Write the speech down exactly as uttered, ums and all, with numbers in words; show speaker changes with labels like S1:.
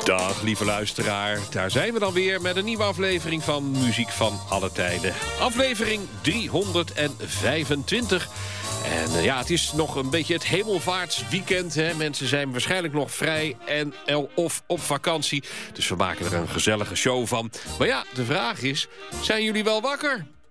S1: Dag lieve luisteraar, daar zijn we dan weer met een nieuwe aflevering van Muziek van Alle Tijden. Aflevering driehonderdvijfentwintig. En uh, ja, het is nog een beetje het hemelvaartsweekend. Hè? Mensen zijn waarschijnlijk nog vrij en of op vakantie. Dus we maken er een gezellige show van. Maar ja, de vraag is, zijn jullie wel wakker?